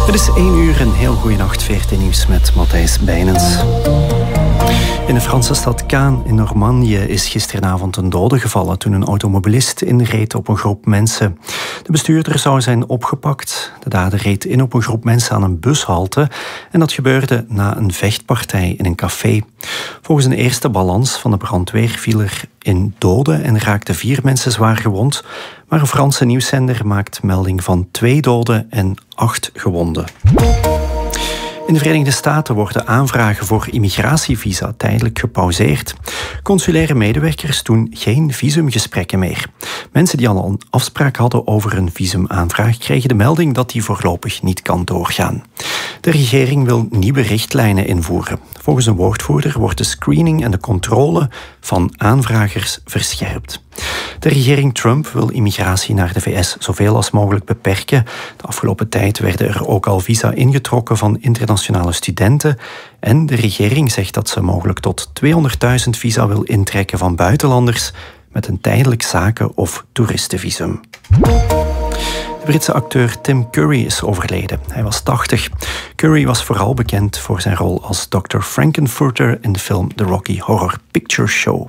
Het is 1 uur, een heel goede nacht, VRT Nieuws met Matthijs Bijnens. In de Franse stad Caen in Normandië is gisteravond een dode gevallen toen een automobilist inreed op een groep mensen. De bestuurder zou zijn opgepakt. De dader reed in op een groep mensen aan een bushalte en dat gebeurde na een vechtpartij in een café. Volgens een eerste balans van de brandweer viel er in doden en raakten 4 mensen zwaar gewond. Maar een Franse nieuwszender maakt melding van 2 doden en 8 gewonden. In de Verenigde Staten worden aanvragen voor immigratievisa tijdelijk gepauzeerd. Consulaire medewerkers doen geen visumgesprekken meer. Mensen die al een afspraak hadden over een visumaanvraag kregen de melding dat die voorlopig niet kan doorgaan. De regering wil nieuwe richtlijnen invoeren. Volgens een woordvoerder wordt de screening en de controle van aanvragers verscherpt. De regering Trump wil immigratie naar de VS zoveel als mogelijk beperken. De afgelopen tijd werden er ook al visa ingetrokken van internationale studenten. En de regering zegt dat ze mogelijk tot 200.000 visa wil intrekken van buitenlanders met een tijdelijk zaken- of toeristenvisum. De Britse acteur Tim Curry is overleden. Hij was 80. Curry was vooral bekend voor zijn rol als Dr. Frankenfurter in de film The Rocky Horror Picture Show.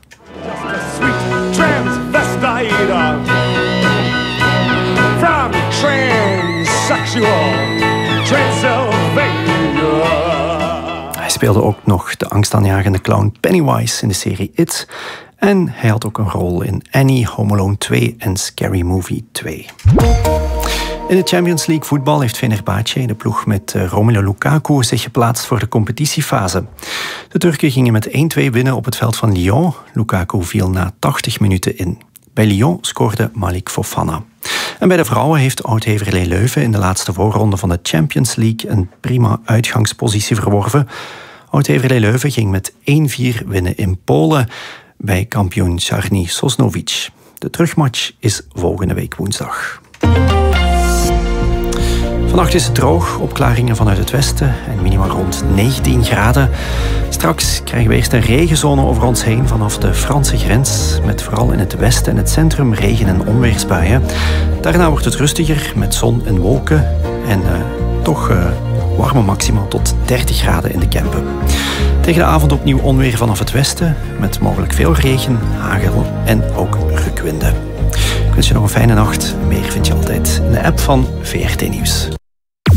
From transsexual Transylvania. Hij speelde ook nog de angstaanjagende clown Pennywise in de serie It. En hij had ook een rol in Annie, Home Alone 2 en Scary Movie 2. In de Champions League voetbal heeft Fenerbahce, de ploeg met Romelu Lukaku, zich geplaatst voor de competitiefase. De Turken gingen met 1-2 winnen op het veld van Lyon. Lukaku viel na 80 minuten in. Bij Lyon scoorde Malik Fofana. En bij de vrouwen heeft Oud-Heverlee Leuven in de laatste voorronde van de Champions League een prima uitgangspositie verworven. Oud-Heverlee Leuven ging met 1-4 winnen in Polen bij kampioen Czarny Sosnowiec. De terugmatch is volgende week woensdag. Vannacht is het droog, opklaringen vanuit het westen en minima rond 19 graden. Straks krijgen we eerst een regenzone over ons heen vanaf de Franse grens, met vooral in het westen en het centrum regen- en onweersbuien. Daarna wordt het rustiger met zon en wolken en toch warme maxima tot 30 graden in de Kempen. Tegen de avond opnieuw onweer vanaf het westen, met mogelijk veel regen, hagel en ook rukwinden. Ik wens je nog een fijne nacht. Meer vind je altijd in de app van VRT Nieuws.